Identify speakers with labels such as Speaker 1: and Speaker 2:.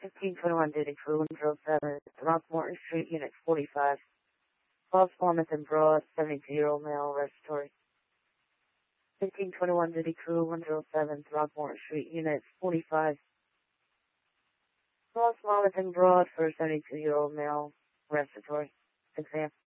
Speaker 1: 1521 Duty Crew 107, Throckmorton Street, Unit 45. False Falmouth and Broad, 72-year-old male, respiratory. 1521 Duty Crew 107, Throckmorton Street, Unit 45. False Falmouth and Broad for a 72-year-old male, respiratory. Exam.